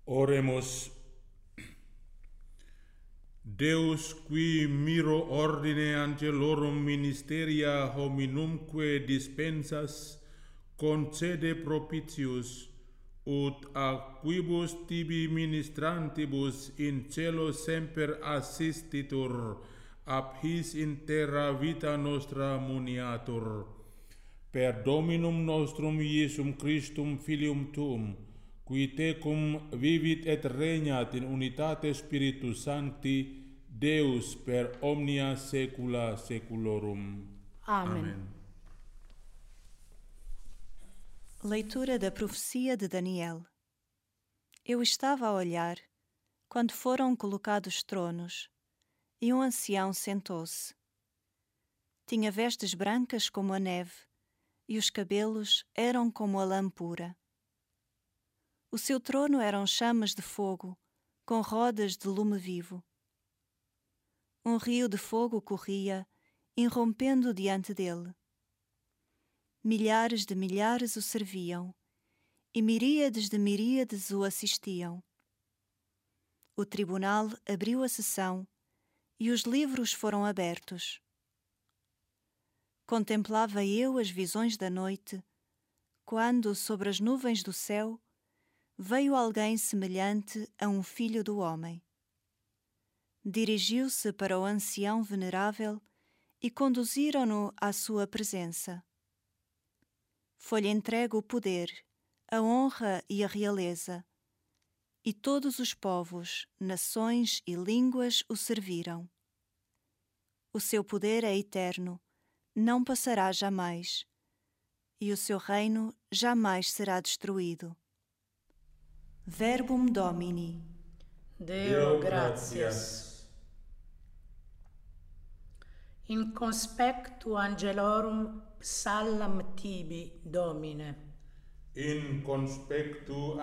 Oremus. Deus qui miro ordine angelorum ministeria hominumque dispensas, concede propitius, ut a quibus tibi ministrantibus in cielo semper assistitur, ab his in terra vita nostra muniatur. Per Dominum nostrum Iesum Christum Filium Tuum, qui tecum vivit et regnat in unitate Spiritus Sancti, Deus per omnia saecula saeculorum. Amém. Leitura da profecia de Daniel. Eu estava a olhar, quando foram colocados tronos, e um ancião sentou-se. Tinha vestes brancas como a neve, e os cabelos eram como a lã pura. O seu trono eram chamas de fogo, com rodas de lume vivo. Um rio de fogo corria, irrompendo diante dele. Milhares de milhares o serviam, e miríades de miríades o assistiam. O tribunal abriu a sessão, e os livros foram abertos. Contemplava eu as visões da noite, quando, sobre as nuvens do céu, veio alguém semelhante a um filho do homem. Dirigiu-se para o ancião venerável e conduziram-no à sua presença. Foi-lhe entregue o poder, a honra e a realeza, e todos os povos, nações e línguas o serviram. O seu poder é eterno, não passará jamais, e o seu reino jamais será destruído. Verbum Domini. Deo gratias. In conspectu angelorum psallam tibi, Domine. In conspectu